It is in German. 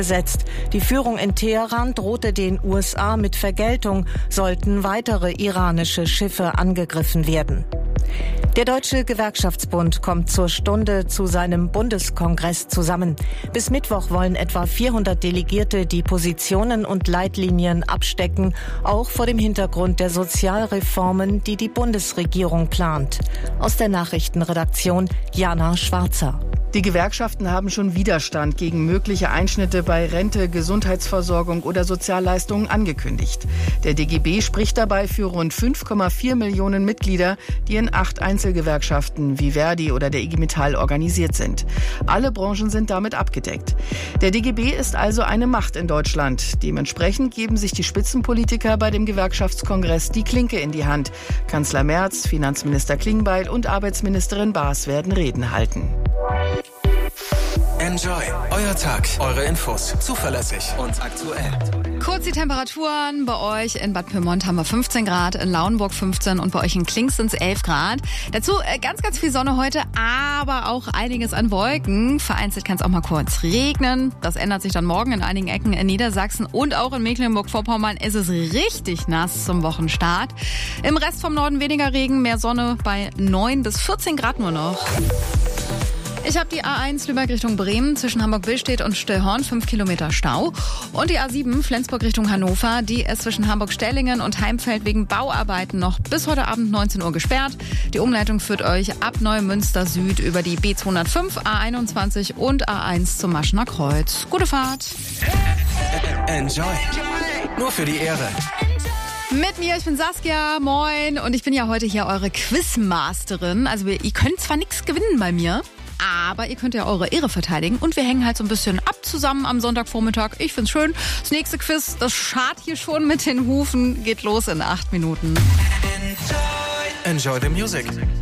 gesetzt. Die Führung in Teheran drohte den USA mit Vergeltung, sollten weitere iranische Schiffe angegriffen werden. Der Deutsche Gewerkschaftsbund kommt zur Stunde zu seinem Bundeskongress zusammen. Bis Mittwoch wollen etwa 400 Delegierte die Positionen und Leitlinien abstecken, auch vor dem Hintergrund der Sozialreformen, die die Bundesregierung plant. Aus der Nachrichtenredaktion Jana Schwarzer. Die Gewerkschaften haben schon Widerstand gegen mögliche Einschnitte bei Rente, Gesundheitsversorgung oder Sozialleistungen angekündigt. Der DGB spricht dabei für rund 5,4 Millionen Mitglieder, die in 8 Einzelgewerkschaften wie Verdi oder der IG Metall organisiert sind. Alle Branchen sind damit abgedeckt. Der DGB ist also eine Macht in Deutschland. Dementsprechend geben sich die Spitzenpolitiker bei dem Gewerkschaftskongress die Klinke in die Hand. Kanzler Merz, Finanzminister Klingbeil und Arbeitsministerin Baas werden Reden halten. Enjoy. Euer Tag. Eure Infos. Zuverlässig und aktuell. Kurz die Temperaturen. Bei euch in Bad Pyrmont haben wir 15 Grad, in Lauenburg 15 und bei euch in Klings sind es 11 Grad. Dazu ganz, ganz viel Sonne heute, aber auch einiges an Wolken. Vereinzelt kann es auch mal kurz regnen. Das ändert sich dann morgen in einigen Ecken in Niedersachsen und auch in Mecklenburg-Vorpommern ist es richtig nass zum Wochenstart. Im Rest vom Norden weniger Regen, mehr Sonne bei 9 bis 14 Grad nur noch. Ich habe die A1 Lübeck Richtung Bremen zwischen Hamburg-Billstedt und Stillhorn 5 Kilometer Stau. Und die A7 Flensburg Richtung Hannover, die ist zwischen Hamburg-Stellingen und Heimfeld wegen Bauarbeiten noch bis heute Abend 19 Uhr gesperrt. Die Umleitung führt euch ab Neumünster Süd über die B205, A21 und A1 zum Maschener Kreuz. Gute Fahrt. Enjoy. Nur für die Ehre. Mit mir, ich bin Saskia, moin. Und ich bin ja heute hier eure Quizmasterin. Also ihr könnt zwar nichts gewinnen bei mir, aber ihr könnt ja eure Ehre verteidigen. Und wir hängen halt so ein bisschen ab zusammen am Sonntagvormittag. Ich find's schön. Das nächste Quiz, das schart hier schon mit den Hufen, geht los in 8 Minuten. Enjoy the music.